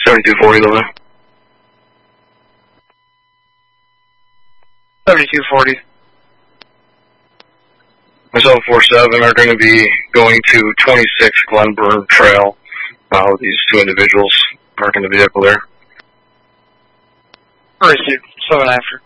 7240, Louis. 7240. Myself 47 are going to be going to 26 Glenburn Trail with these two individuals parking the vehicle there. Received. 7 after.